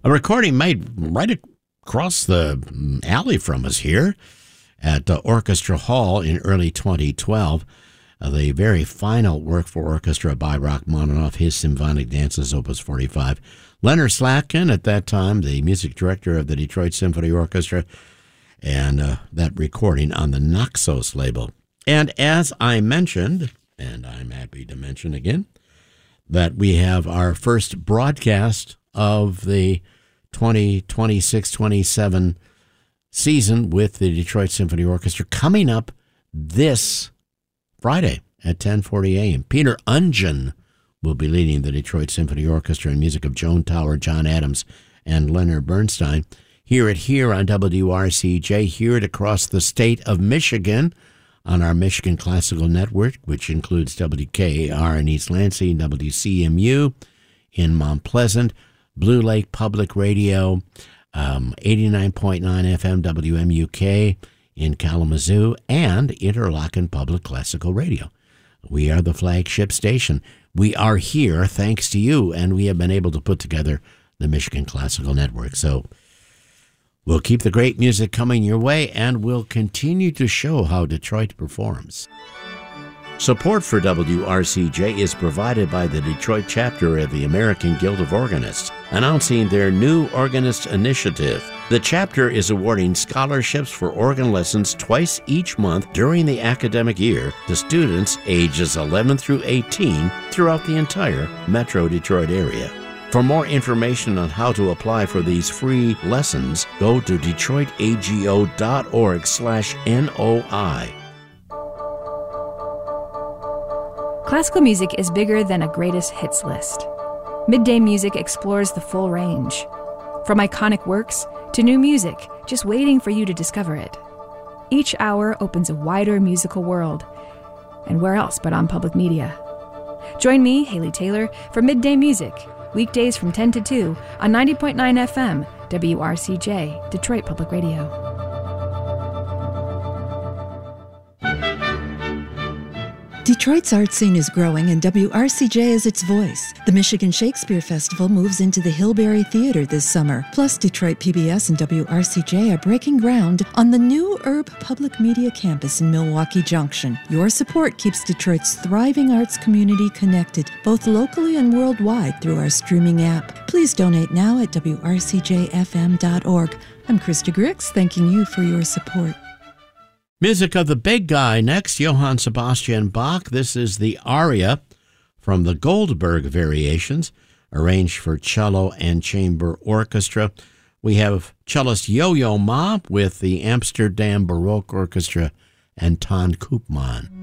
A recording made right across the alley from us here at Orchestra Hall in early 2012. The very final work for orchestra by Rachmaninoff, his Symphonic Dances, Opus 45. Leonard Slatkin, at that time, the music director of the Detroit Symphony Orchestra, and that recording on the Naxos label. And as I mentioned, and I'm happy to mention again, that we have our first broadcast of the 2026-27 season with the Detroit Symphony Orchestra coming up this Friday at 10:40 a.m. Peter Ungen will be leading the Detroit Symphony Orchestra in music of Joan Tower, John Adams, and Leonard Bernstein. Hear it here on WRCJ, hear it across the state of Michigan on our Michigan Classical Network, which includes WKAR in East Lansing, WCMU in Mount Pleasant, Blue Lake Public Radio, 89.9 FM WMUK in Kalamazoo, and Interlochen Public Classical Radio. We are the flagship station. We are here thanks to you, and we have been able to put together the Michigan Classical Network. So we'll keep the great music coming your way, and we'll continue to show how Detroit performs. Support for WRCJ is provided by the Detroit chapter of the American Guild of Organists, announcing their new Organist Initiative. The chapter is awarding scholarships for organ lessons twice each month during the academic year to students ages 11 through 18 throughout the entire Metro Detroit area. For more information on how to apply for these free lessons, go to detroitago.org/NOI. Classical music is bigger than a greatest hits list. Midday Music explores the full range. From iconic works to new music, just waiting for you to discover it. Each hour opens a wider musical world. And where else but on public media? Join me, Haley Taylor, for Midday Music, weekdays from 10 to 2 on 90.9 FM, WRCJ, Detroit Public Radio. Detroit's art scene is growing, and WRCJ is its voice. The Michigan Shakespeare Festival moves into the Hillberry Theater this summer. Plus, Detroit PBS and WRCJ are breaking ground on the new Urb Public Media Campus in Milwaukee Junction. Your support keeps Detroit's thriving arts community connected, both locally and worldwide, through our streaming app. Please donate now at WRCJFM.org. I'm Krista Grix, thanking you for your support. Music of the big guy next, Johann Sebastian Bach. This is the aria from the Goldberg Variations, arranged for cello and chamber orchestra. We have cellist Yo-Yo Ma with the Amsterdam Baroque Orchestra and Ton Koopman.